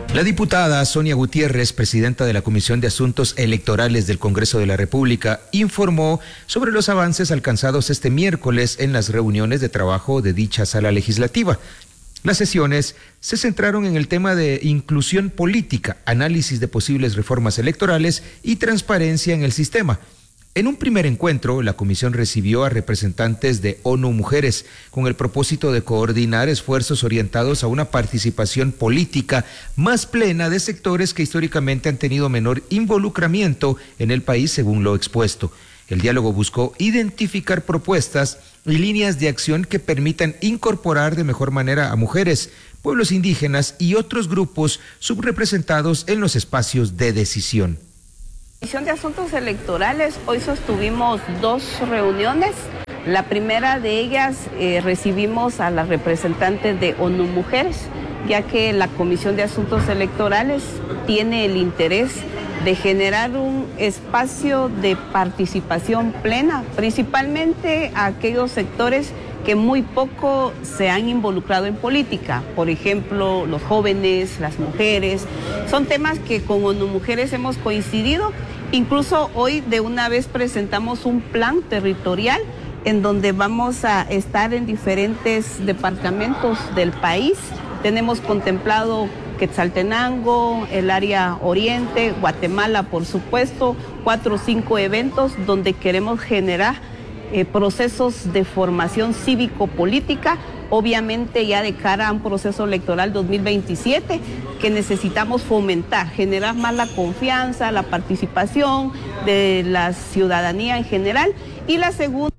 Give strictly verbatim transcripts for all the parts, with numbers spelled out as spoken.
La diputada Sonia Gutiérrez, presidenta de la Comisión de Asuntos Electorales del Congreso de la República, informó sobre los avances alcanzados este miércoles en las reuniones de trabajo de dicha sala legislativa. Las sesiones se centraron en el tema de inclusión política, análisis de posibles reformas electorales y transparencia en el sistema. En un primer encuentro, la comisión recibió a representantes de ONU Mujeres con el propósito de coordinar esfuerzos orientados a una participación política más plena de sectores que históricamente han tenido menor involucramiento en el país, según lo expuesto. El diálogo buscó identificar propuestas y líneas de acción que permitan incorporar de mejor manera a mujeres, pueblos indígenas y otros grupos subrepresentados en los espacios de decisión. La Comisión de Asuntos Electorales, hoy sostuvimos dos reuniones. La primera de ellas eh, recibimos a las representantes de ONU Mujeres, ya que la Comisión de Asuntos Electorales tiene el interés de generar un espacio de participación plena, principalmente a aquellos sectores que muy poco se han involucrado en política. Por ejemplo, los jóvenes, las mujeres. Son temas que con ONU Mujeres hemos coincidido. Incluso hoy de una vez presentamos un plan territorial en donde vamos a estar en diferentes departamentos del país. Tenemos contemplado Quetzaltenango, el área oriente, Guatemala, por supuesto, cuatro o cinco eventos donde queremos generar eh, procesos de formación cívico-política, obviamente ya de cara a un proceso electoral dos mil veintisiete, que necesitamos fomentar, generar más la confianza, la participación de la ciudadanía en general. Y la segunda...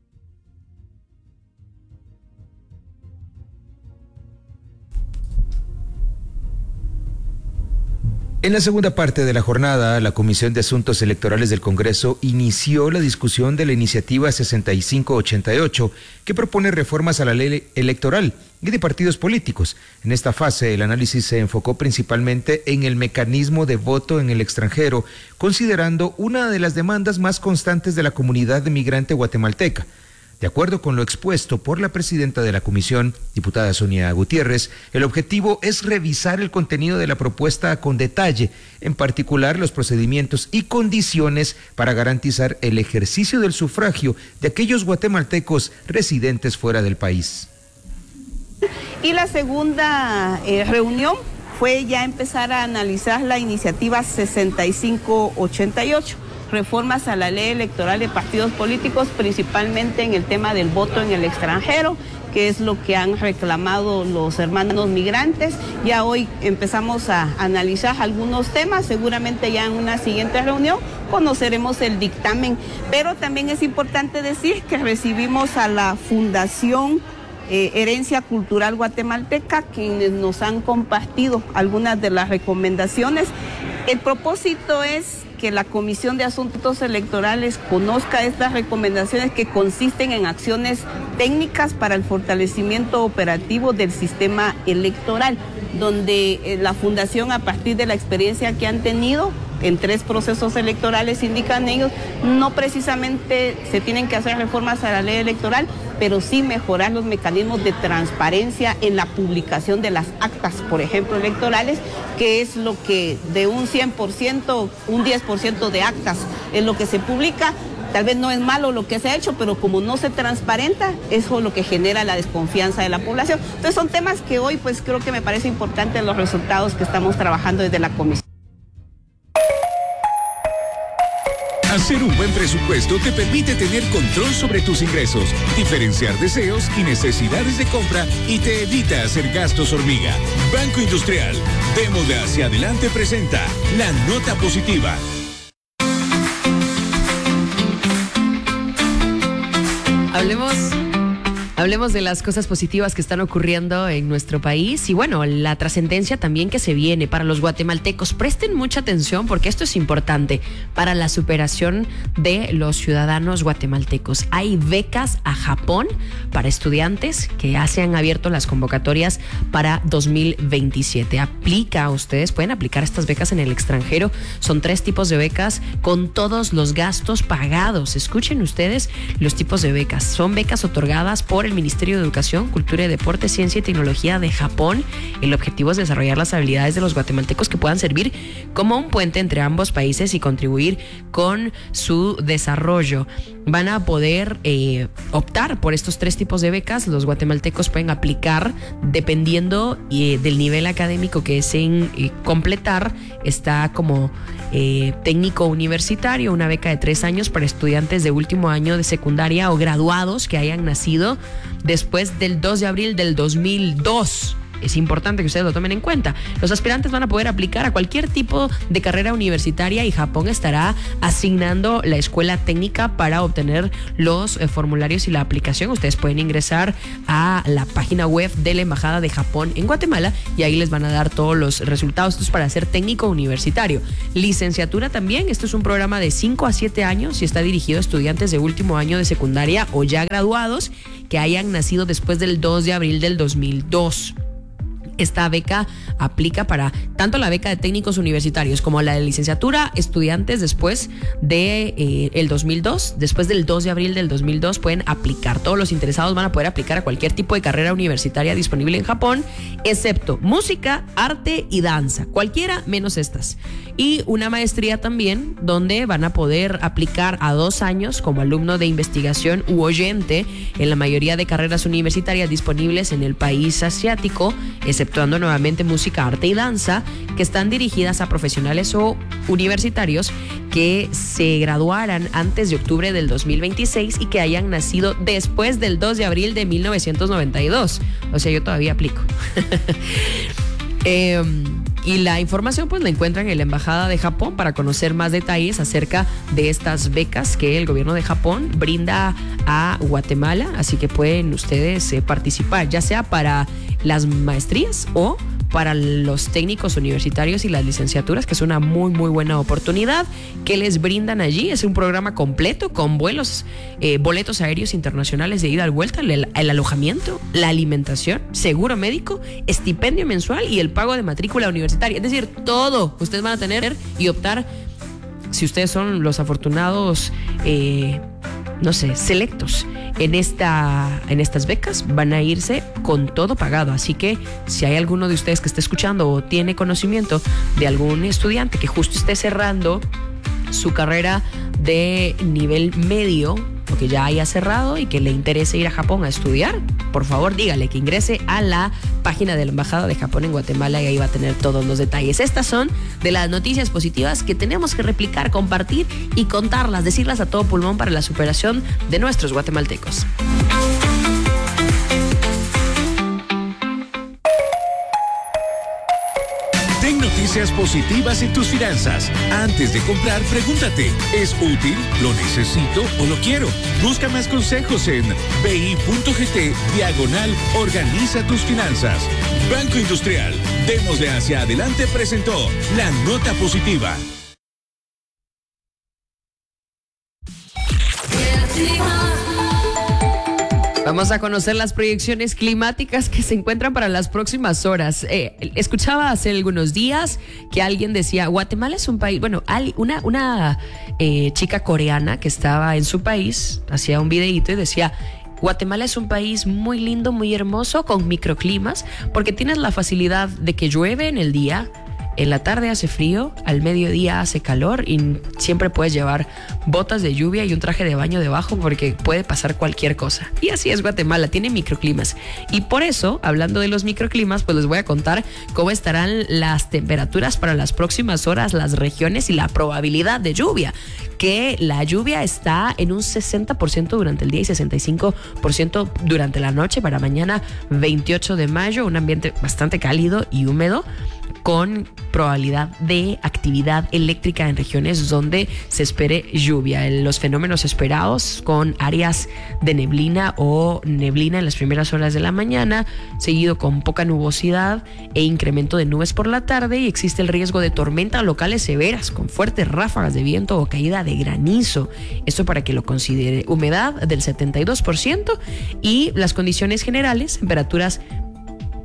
En la segunda parte de la jornada, la Comisión de Asuntos Electorales del Congreso inició la discusión de la iniciativa sesenta y cinco ochenta y ocho, que propone reformas a la ley electoral y de partidos políticos. En esta fase, el análisis se enfocó principalmente en el mecanismo de voto en el extranjero, considerando una de las demandas más constantes de la comunidad migrante guatemalteca. De acuerdo con lo expuesto por la presidenta de la comisión, diputada Sonia Gutiérrez, el objetivo es revisar el contenido de la propuesta con detalle, en particular los procedimientos y condiciones para garantizar el ejercicio del sufragio de aquellos guatemaltecos residentes fuera del país. Y la segunda eh, reunión fue ya empezar a analizar la iniciativa sesenta y cinco ochenta y ocho. Reformas a la ley electoral de partidos políticos, principalmente en el tema del voto en el extranjero, que es lo que han reclamado los hermanos migrantes. Ya hoy empezamos a analizar algunos temas, seguramente ya en una siguiente reunión conoceremos el dictamen, pero también es importante decir que recibimos a la Fundación eh, Herencia Cultural Guatemalteca, quienes nos han compartido algunas de las recomendaciones. El propósito es que la Comisión de Asuntos Electorales conozca estas recomendaciones que consisten en acciones técnicas para el fortalecimiento operativo del sistema electoral, donde la Fundación, a partir de la experiencia que han tenido en tres procesos electorales, indican ellos, no precisamente se tienen que hacer reformas a la ley electoral, pero sí mejorar los mecanismos de transparencia en la publicación de las actas, por ejemplo, electorales, que es lo que de un cien por ciento, un diez por ciento de actas es lo que se publica. Tal vez no es malo lo que se ha hecho, pero como no se transparenta, eso es lo que genera la desconfianza de la población. Entonces son temas que hoy pues creo que me parece importante los resultados que estamos trabajando desde la comisión. Hacer un buen presupuesto te permite tener control sobre tus ingresos, diferenciar deseos y necesidades de compra y te evita hacer gastos hormiga. Banco Industrial, de Moda hacia adelante, presenta la nota positiva. Hablemos, hablemos de las cosas positivas que están ocurriendo en nuestro país y bueno, la trascendencia también que se viene para los guatemaltecos. Presten mucha atención porque esto es importante para la superación de los ciudadanos guatemaltecos. Hay becas a Japón para estudiantes que ya se han abierto las convocatorias para dos mil veintisiete. Aplica, ustedes pueden aplicar estas becas en el extranjero. Son tres tipos de becas con todos los gastos pagados. Escuchen ustedes los tipos de becas. Son becas otorgadas por el el Ministerio de Educación, Cultura y Deporte, Ciencia y Tecnología de Japón. El objetivo es desarrollar las habilidades de los guatemaltecos que puedan servir como un puente entre ambos países y contribuir con su desarrollo. Van a poder eh, optar por estos tres tipos de becas. Los guatemaltecos pueden aplicar dependiendo eh, del nivel académico que deseen eh, completar. Está como eh, técnico universitario, una beca de tres años para estudiantes de último año de secundaria o graduados que hayan nacido después del dos de abril del dos mil dos. Es importante que ustedes lo tomen en cuenta. Los aspirantes van a poder aplicar a cualquier tipo de carrera universitaria y Japón estará asignando la escuela técnica para obtener los eh, formularios y la aplicación. Ustedes pueden ingresar a la página web de la Embajada de Japón en Guatemala y ahí les van a dar todos los resultados. Esto es para ser técnico universitario. Licenciatura también. Esto es un programa de cinco a siete años y está dirigido a estudiantes de último año de secundaria o ya graduados que hayan nacido después del dos de abril del dos mil dos. Esta beca aplica para tanto la beca de técnicos universitarios como la de licenciatura. Estudiantes después de eh, el dos mil dos, después del dos de abril del dos mil dos pueden aplicar. Todos los interesados van a poder aplicar a cualquier tipo de carrera universitaria disponible en Japón, excepto música, arte y danza, cualquiera menos estas. Y una maestría también, donde van a poder aplicar a dos años como alumno de investigación u oyente en la mayoría de carreras universitarias disponibles en el país asiático, exceptuando nuevamente música, arte y danza, que están dirigidas a profesionales o universitarios que se graduaran antes de octubre del dos mil veintiséis y que hayan nacido después del dos de abril de mil novecientos noventa y dos. O sea, yo todavía aplico. eh, Y la información pues la encuentran en la Embajada de Japón para conocer más detalles acerca de estas becas que el gobierno de Japón brinda a Guatemala. Así que pueden ustedes eh, participar, ya sea para las maestrías o para los técnicos universitarios y las licenciaturas, que es una muy muy buena oportunidad que les brindan allí. Es un programa completo con vuelos, eh, boletos aéreos internacionales de ida y vuelta, el, el alojamiento, la alimentación, seguro médico, estipendio mensual y el pago de matrícula universitaria. Es decir, todo ustedes van a tener y optar, si ustedes son los afortunados, eh, no sé, selectos en esta en estas becas, van a irse con todo pagado. Así que si hay alguno de ustedes que esté escuchando o tiene conocimiento de algún estudiante que justo esté cerrando su carrera de nivel medio o que ya haya cerrado y que le interese ir a Japón a estudiar, por favor dígale que ingrese a la página de la Embajada de Japón en Guatemala y ahí va a tener todos los detalles. Estas son de las noticias positivas que tenemos que replicar, compartir y contarlas, decirlas a todo pulmón para la superación de nuestros guatemaltecos. Ten noticias positivas en tus finanzas. Antes de comprar, pregúntate, ¿es útil? ¿Lo necesito o lo quiero? Busca más consejos en bi.gt diagonal organiza tus finanzas. Banco Industrial, démosle hacia adelante, presentó la nota positiva. Vamos a conocer las proyecciones climáticas que se encuentran para las próximas horas. Eh, escuchaba hace algunos días que alguien decía, Guatemala es un país, bueno, una, una eh, chica coreana que estaba en su país, hacía un videíto y decía, Guatemala es un país muy lindo, muy hermoso, con microclimas, porque tienes la facilidad de que llueve en el día, en la tarde hace frío, al mediodía hace calor y siempre puedes llevar botas de lluvia y un traje de baño debajo porque puede pasar cualquier cosa. Y así es Guatemala, tiene microclimas. Y por eso, hablando de los microclimas, pues les voy a contar cómo estarán las temperaturas para las próximas horas, las regiones y la probabilidad de lluvia. Que la lluvia está en un sesenta por ciento durante el día y sesenta y cinco por ciento durante la noche. Para mañana veintiocho de mayo, un ambiente bastante cálido y húmedo, con probabilidad de actividad eléctrica en regiones donde se espere lluvia. Los fenómenos esperados con áreas de neblina o neblina en las primeras horas de la mañana, seguido con poca nubosidad e incremento de nubes por la tarde, y existe el riesgo de tormentas locales severas con fuertes ráfagas de viento o caída de granizo. Esto para que lo considere. Humedad del setenta y dos por ciento y las condiciones generales, temperaturas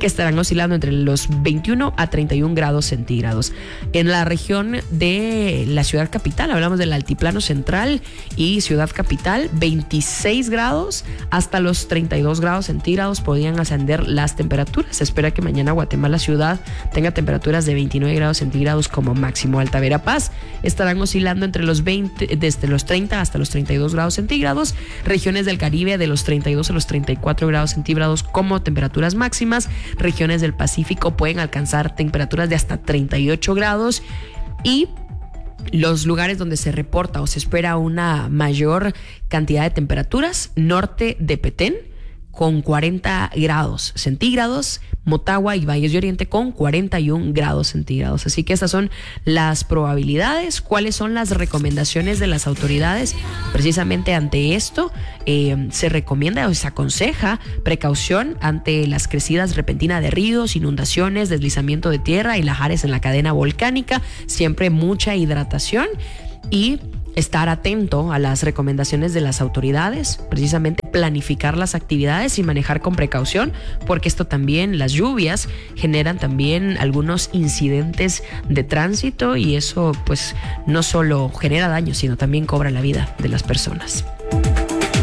que estarán oscilando entre los veintiuno a treinta y un grados centígrados. En la región de la ciudad capital, hablamos del altiplano central y ciudad capital, veintiséis grados hasta los treinta y dos grados centígrados podrían ascender las temperaturas. Se espera que mañana Guatemala ciudad tenga temperaturas de veintinueve grados centígrados como máximo. Alta Verapaz estarán oscilando entre los veinte, desde los treinta hasta los treinta y dos grados centígrados. Regiones del Caribe de los treinta y dos a los treinta y cuatro grados centígrados como temperaturas máximas. Regiones del Pacífico pueden alcanzar temperaturas de hasta treinta y ocho grados. Y los lugares donde se reporta o se espera una mayor cantidad de temperaturas: norte de Petén con cuarenta grados centígrados, Motagua y Valles de Oriente con cuarenta y un grados centígrados. Así que estas son las probabilidades. ¿Cuáles son las recomendaciones de las autoridades? Precisamente ante esto eh, se recomienda o se aconseja precaución ante las crecidas repentinas de ríos, inundaciones, deslizamiento de tierra y lahares en la cadena volcánica. Siempre mucha hidratación y estar atento a las recomendaciones de las autoridades, precisamente planificar las actividades y manejar con precaución, porque esto también, las lluvias generan también algunos incidentes de tránsito y eso pues no solo genera daño, sino también cobra la vida de las personas.